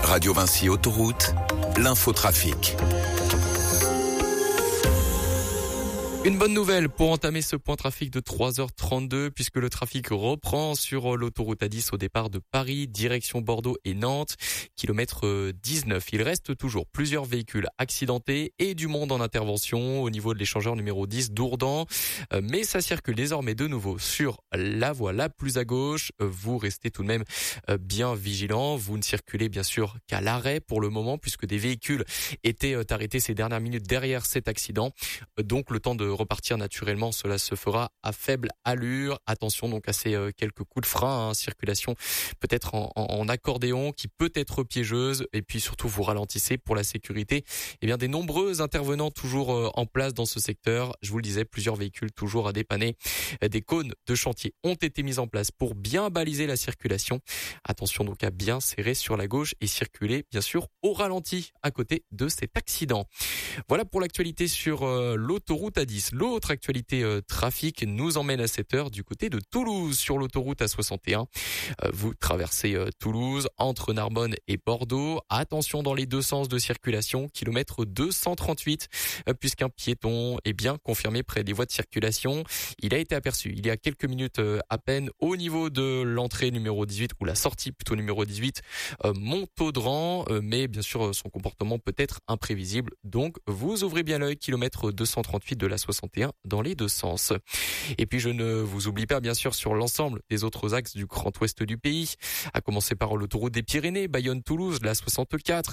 Radio Vinci Autoroute, l'infotrafic. Une bonne nouvelle pour entamer ce point trafic de 3h32 puisque le trafic reprend sur l'autoroute A10 au départ de Paris, direction Bordeaux et Nantes, kilomètre 19. Il reste toujours plusieurs véhicules accidentés et du monde en intervention au niveau de l'échangeur numéro 10 d'Ourdan. Mais ça circule désormais de nouveau sur la voie la plus à gauche. Vous restez tout de même bien vigilants. Vous ne circulez bien sûr qu'à l'arrêt pour le moment puisque des véhicules étaient arrêtés ces dernières minutes derrière cet accident. Donc le temps de repartir naturellement, cela se fera à faible allure. Attention donc à ces quelques coups de frein, circulation peut-être en accordéon qui peut être piégeuse et puis surtout vous ralentissez pour la sécurité. Eh bien des nombreux intervenants toujours en place dans ce secteur. Je vous le disais, plusieurs véhicules toujours à dépanner. Des cônes de chantier ont été mis en place pour bien baliser la circulation. Attention donc à bien serrer sur la gauche et circuler bien sûr au ralenti à côté de cet accident. Voilà pour l'actualité sur l'autoroute A10. L'autre actualité trafic nous emmène à 7h du côté de Toulouse sur l'autoroute A61. Vous traversez Toulouse entre Narbonne et Bordeaux. Attention dans les deux sens de circulation, kilomètre 238, puisqu'un piéton est bien confirmé près des voies de circulation. Il a été aperçu il y a quelques minutes à peine au niveau de l'entrée numéro 18 ou la sortie plutôt numéro 18 Montaudran, mais bien sûr son comportement peut être imprévisible. Donc vous ouvrez bien l'œil, kilomètre 238 de la 61 dans les deux sens. Et puis je ne vous oublie pas bien sûr sur l'ensemble des autres axes du grand ouest du pays, à commencer par l'autoroute des Pyrénées, Bayonne-Toulouse, la 64,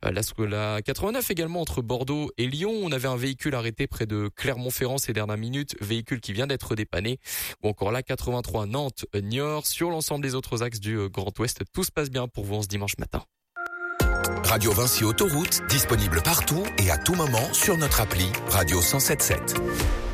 la 89 également entre Bordeaux et Lyon. On avait un véhicule arrêté près de Clermont-Ferrand ces dernières minutes, véhicule qui vient d'être dépanné. Ou encore la 83 Nantes-Niort. Sur l'ensemble des autres axes du grand ouest, tout se passe bien pour vous en ce dimanche matin. Radio Vinci Autoroute, disponible partout et à tout moment sur notre appli Radio 107.7.